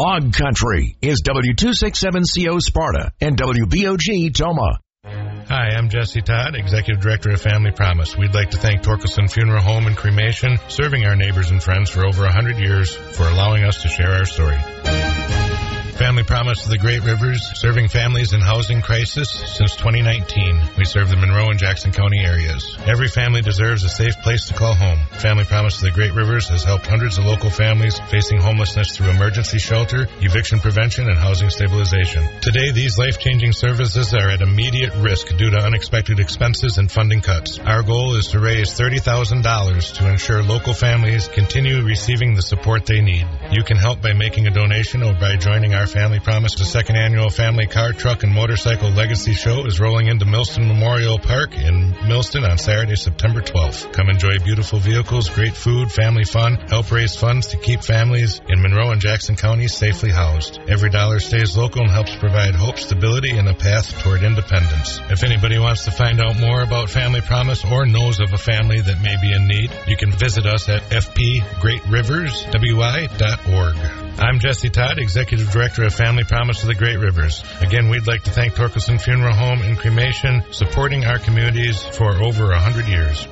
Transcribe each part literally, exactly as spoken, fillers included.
Fog Country is W two sixty-seven C O Sparta and W B O G Toma. Hi, I'm Jesse Todd, Executive Director of Family Promise. We'd like to thank Torkelson Funeral Home and Cremation, serving our neighbors and friends for over one hundred years, for allowing us to share our story. Family Promise of the Great Rivers, serving families in housing crisis since twenty nineteen. We serve the Monroe and Jackson County areas. Every family deserves a safe place to call home. Family Promise of the Great Rivers has helped hundreds of local families facing homelessness through emergency shelter, eviction prevention, and housing stabilization. Today, these life-changing services are at immediate risk due to unexpected expenses and funding cuts. Our goal is to raise thirty thousand dollars to ensure local families continue receiving the support they need. You can help by making a donation or by joining our Family Promise. The second annual Family Car, Truck, and Motorcycle Legacy Show is rolling into Millston Memorial Park in Millston on Saturday, September twelfth. Come enjoy beautiful vehicles, great food, family fun, help raise funds to keep families in Monroe and Jackson counties safely housed. Every dollar stays local and helps provide hope, stability, and a path toward independence. If anybody wants to find out more about Family Promise or knows of a family that may be in need, you can visit us at f p great rivers w i dot org. I'm Jesse Todd, Executive Director of Family Promise of the Great Rivers. Again, we'd like to thank Torkelson Funeral Home and Cremation, supporting our communities for over one hundred years.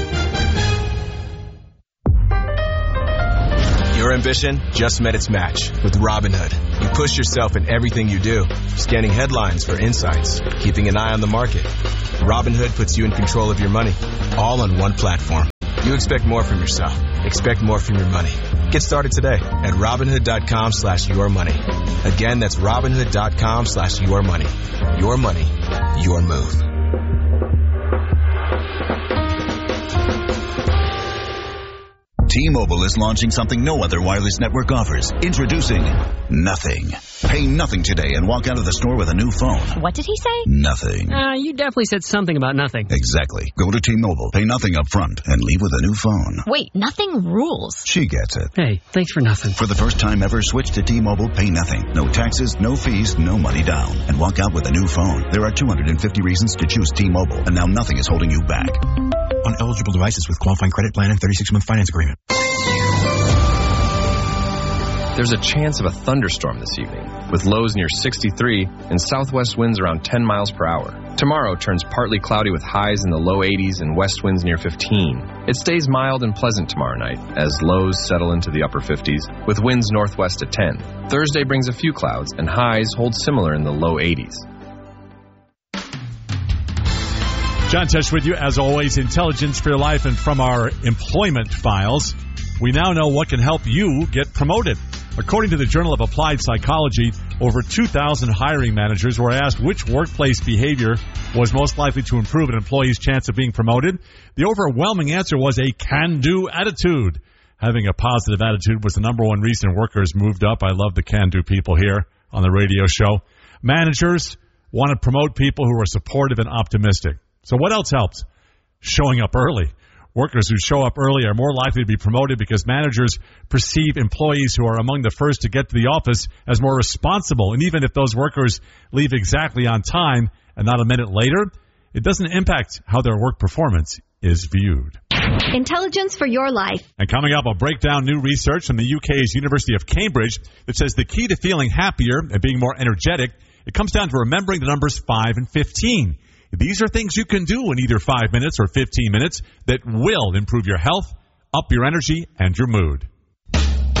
Your ambition just met its match with Robinhood. You push yourself in everything you do, scanning headlines for insights, keeping an eye on the market. Robinhood puts you in control of your money, all on one platform. You expect more from yourself. Expect more from your money. Get started today at Robinhood.com slash your money. Again, that's Robinhood.com slash your money. Your money, your move. T-Mobile is launching something no other wireless network offers. Introducing Nothing. Pay nothing today and walk out of the store with a new phone. What did he say? Nothing. Uh, you definitely said something about nothing. Exactly. Go to T-Mobile, pay nothing up front, and leave with a new phone. Wait, nothing rules. She gets it. Hey, thanks for nothing. For the first time ever, switch to T-Mobile, pay nothing. No taxes, no fees, no money down. And walk out with a new phone. There are two hundred fifty reasons to choose T-Mobile, and now nothing is holding you back. On eligible devices with qualifying credit plan and thirty-six month finance agreement. There's a chance of a thunderstorm this evening, with lows near sixty-three and southwest winds around ten miles per hour. Tomorrow turns partly cloudy with highs in the low eighties and west winds near fifteen. It stays mild and pleasant tomorrow night as lows settle into the upper fifties, with winds northwest at ten. Thursday brings a few clouds and highs hold similar in the low eighties. John Tesh with you, as always, Intelligence for Your Life, and from our employment files, we now know what can help you get promoted. According to the Journal of Applied Psychology, over two thousand hiring managers were asked which workplace behavior was most likely to improve an employee's chance of being promoted. The overwhelming answer was a can-do attitude. Having a positive attitude was the number one reason workers moved up. I love the can-do people here on the radio show. Managers want to promote people who are supportive and optimistic. So what else helps? Showing up early. Workers who show up early are more likely to be promoted because managers perceive employees who are among the first to get to the office as more responsible. And even if those workers leave exactly on time and not a minute later, it doesn't impact how their work performance is viewed. Intelligence for your life. And coming up, I'll break down new research from the U K's University of Cambridge that says the key to feeling happier and being more energetic, it comes down to remembering the numbers five and fifteen. These are things you can do in either five minutes or fifteen minutes that will improve your health, up your energy, and your mood.